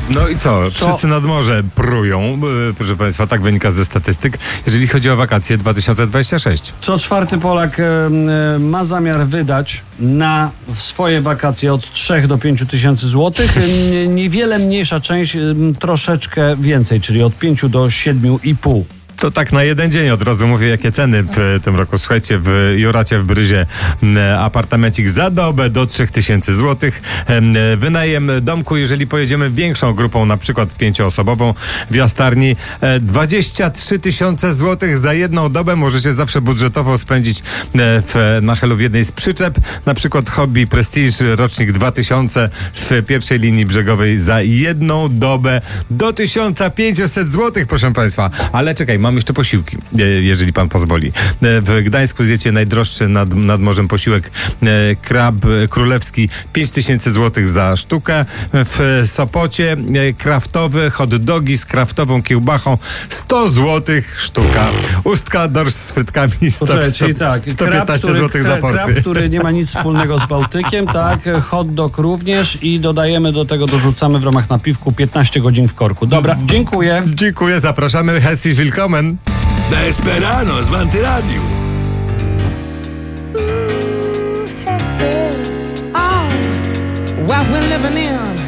No i co? Wszyscy nad morze prują, proszę Państwa, tak wynika ze statystyk, jeżeli chodzi o wakacje 2026. Co czwarty Polak ma zamiar wydać na swoje wakacje od 3 do 5 tysięcy złotych. Niewiele mniejsza część troszeczkę więcej, czyli od 5 do 7,5. To tak na jeden dzień od razu mówię, jakie ceny w tym roku. Słuchajcie, w Juracie w Bryzie apartamencik za dobę do 3000 złotych. Wynajem domku, jeżeli pojedziemy większą grupą, na przykład 5-osobową w Jastarni, 23 tysiące złotych za jedną dobę. Możecie zawsze budżetowo spędzić na Helu w jednej z przyczep. Na przykład Hobby Prestige, rocznik 2000 w pierwszej linii brzegowej za jedną dobę do 1500 złotych, proszę Państwa. Ale czekaj, mam jeszcze posiłki, jeżeli pan pozwoli. W Gdańsku zjecie najdroższy nad morzem posiłek krab królewski, 5000 złotych za sztukę. W Sopocie kraftowy hot dogi z kraftową kiełbachą, 100 złotych sztuka. Ustka dorsz z frytkami, 115 złotych za porcję. Krab, który nie ma nic wspólnego z Bałtykiem, tak, hot dog również i dodajemy do tego, dorzucamy w ramach napiwku 15 godzin w korku. Dobra, dziękuję. Dziękuję, zapraszamy. Herzlich willkommen. Desperados w Antyradiu. What we're living in